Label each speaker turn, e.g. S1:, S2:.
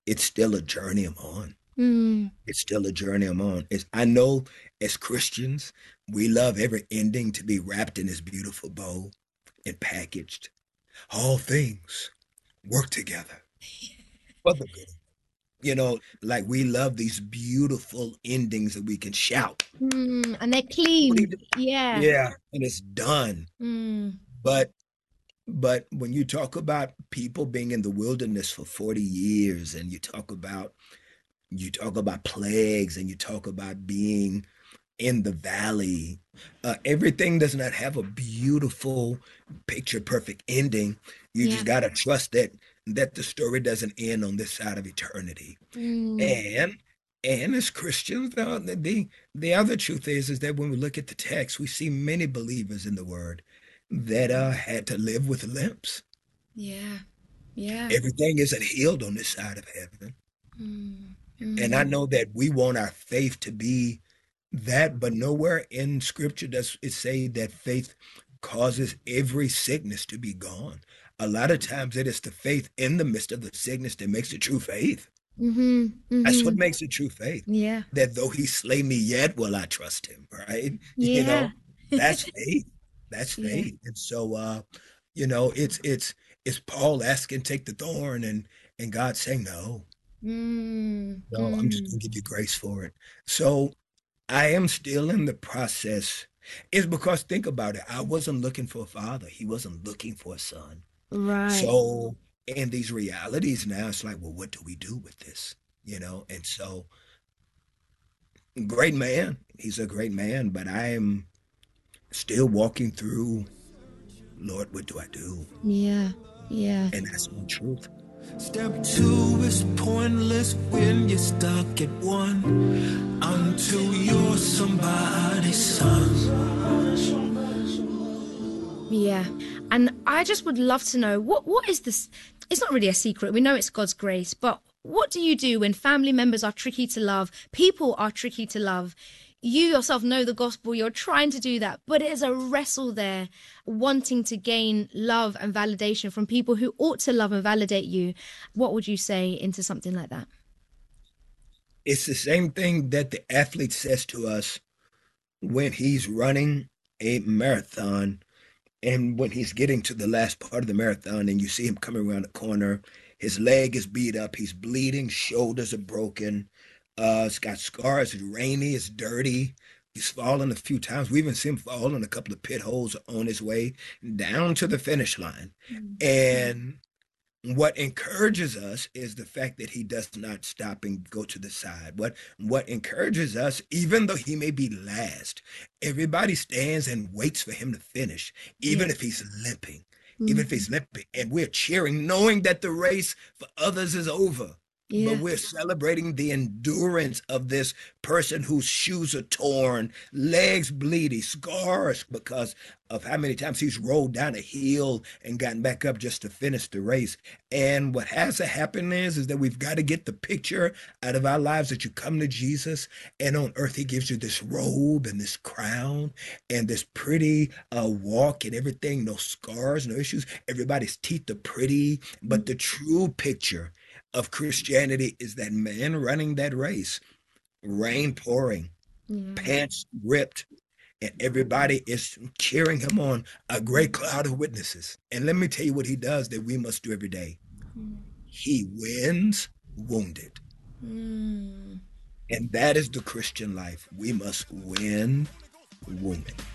S1: it's still a journey I'm on.
S2: Mm,
S1: It's still a journey I'm on. I know as Christians, we love every ending to be wrapped in this beautiful bow and packaged. All things work together for the good. Like we love these beautiful endings that we can shout.
S2: and they're
S1: What do you
S2: clean.
S1: do?
S2: Yeah.
S1: Yeah, and it's done.
S2: Mm,
S1: But when you talk about people being in the wilderness for 40 years and you talk about plagues and you talk about being in the valley. Everything does not have a beautiful, picture perfect ending. You
S2: yeah.
S1: just got to trust that the story doesn't end on this side of eternity.
S2: Mm,
S1: And as Christians, the other truth is that when we look at the text, we see many believers in the Word that had to live with limps.
S2: yeah. Yeah.
S1: Everything isn't healed on this side of heaven.
S2: Mm,
S1: And I
S2: mm,
S1: know that we want our faith to be that, but nowhere in scripture does it say that faith causes every sickness to be gone. A lot of times it is the faith in the midst of the sickness that makes the true faith.
S2: mm-hmm,
S1: That's what
S2: mm-hmm.
S1: makes the true faith.
S2: Yeah.
S1: That though he slay me, yet will I trust him, right? You
S2: Yeah.
S1: know, that's faith. That's
S2: Yeah.
S1: faith. And so it's Paul asking, take the thorn, and God saying, no,
S2: Mm,
S1: no, I'm just
S2: mm.
S1: gonna give you grace for it. So I am still in the process. It's because think about it. I wasn't looking for a father. He wasn't looking for a son.
S2: Right.
S1: So in these realities now, it's like, well, what do we do with this? And so great man. He's a great man, but I am still walking through, Lord, what do I do?
S2: Yeah. Yeah.
S1: And that's my truth.
S3: Step two is pointless when you're stuck at one until you're somebody's son.
S2: Yeah. And I just would love to know what is this? It's not really a secret. We know it's God's grace, but what do you do when family members are tricky to love? People are tricky to love. You yourself know the gospel, you're trying to do that, but it is a wrestle there, wanting to gain love and validation from people who ought to love and validate you. What would you say into something like that?
S1: It's the same thing that the athlete says to us when he's running a marathon and when he's getting to the last part of the marathon and you see him coming around the corner, his leg is beat up, he's bleeding, shoulders are broken, it's got scars, it's rainy, it's dirty. He's fallen a few times. We even seen him fall in a couple of pit holes on his way down to the finish line.
S2: Mm.
S1: And what encourages us is the fact that he does not stop and go to the side. What encourages us, even though he may be last, everybody stands and waits for him to finish,
S2: Yeah.
S1: even if he's limping, even if
S2: Mm.
S1: he's limping, and we're cheering, knowing that the race for others is over. But
S2: Yeah.
S1: we're celebrating the endurance of this person whose shoes are torn, legs bleeding, scars because of how many times he's rolled down a hill and gotten back up just to finish the race. And what has to happen is that we've got to get the picture out of our lives that you come to Jesus, and on earth he gives you this robe and this crown and this pretty walk and everything, no scars, no issues. Everybody's teeth are pretty, but the true picture of Christianity is that man running that race, rain pouring,
S2: Yeah.
S1: pants ripped, and everybody is cheering him on, a great cloud of witnesses. And let me tell you what he does that we must do every day. He wins wounded.
S2: Mm.
S1: And that is the Christian life. We must win wounded.